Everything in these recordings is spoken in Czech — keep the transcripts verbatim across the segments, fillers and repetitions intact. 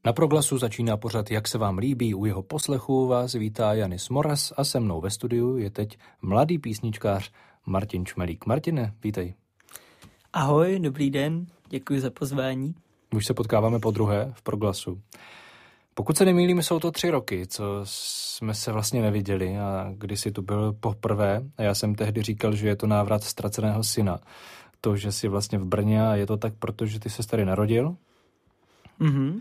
Na Proglasu začíná pořad Jak se vám líbí. U jeho poslechu vás vítá Janis Moras a se mnou ve studiu je teď mladý písničkář Martin Čmelík. Martine, vítej. Ahoj, dobrý den, děkuji za pozvání. Už se potkáváme po druhé v Proglasu. Pokud se nemýlím, jsou to tři roky, co jsme se vlastně neviděli a když jsi tu byl poprvé a já jsem tehdy říkal, že je to návrat ztraceného syna. To, že jsi vlastně v Brně a je to tak, protože ty se tady narodil. Mhm.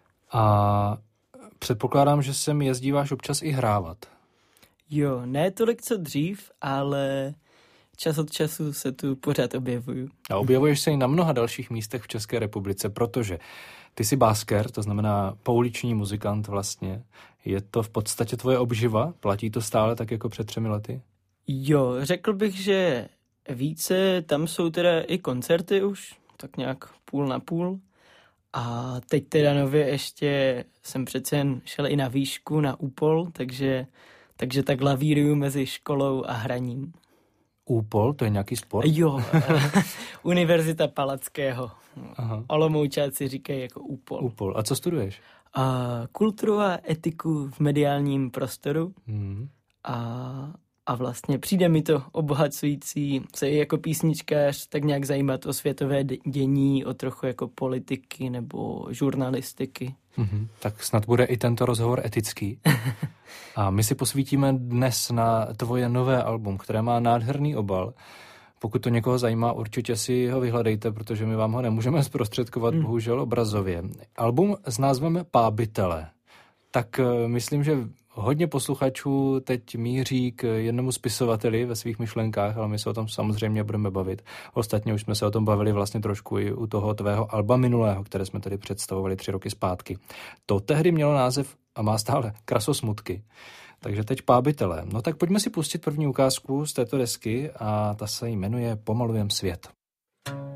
A předpokládám, že sem jezdíváš občas i hrávat. Jo, ne tolik co dřív, ale čas od času se tu pořád objevuju. A objevuješ se i na mnoha dalších místech v České republice, protože ty jsi básker, to znamená pouliční muzikant vlastně. Je to v podstatě tvoje obživa? Platí to stále tak jako před třemi lety? Jo, řekl bych, že více, tam jsou teda i koncerty už, tak nějak půl na půl. A teď teda nově ještě jsem přece jen šel i na výšku, na úpol, takže, takže tak lavíruju mezi školou a hraním. Úpol, to je nějaký sport? Jo, Univerzita Palackého. Aha. Olomoučáci říkají jako úpol. Úpol. A co studuješ? A kulturu a etiku v mediálním prostoru. Hmm. A, a vlastně přijde mi to obohacující se i jako písničkář tak nějak zajímat o světové dění, o trochu jako politiky nebo žurnalistiky. Mm-hmm. Tak snad bude i tento rozhovor etický. A my si posvítíme dnes na tvoje nové album, které má nádherný obal. Pokud to někoho zajímá, určitě si ho vyhledejte, protože my vám ho nemůžeme zprostředkovat, mm. bohužel obrazově. Album s názvem Pábitele. Tak myslím, že hodně posluchačů teď míří k jednomu spisovateli ve svých myšlenkách, ale my se o tom samozřejmě budeme bavit. Ostatně už jsme se o tom bavili vlastně trošku i u toho tvého alba minulého, které jsme tady představovali tři roky zpátky. To tehdy mělo název a má stále Krasosmutky. Takže teď Pábitele. No tak pojďme si pustit první ukázku z této desky a ta se jmenuje Pomalujem svět.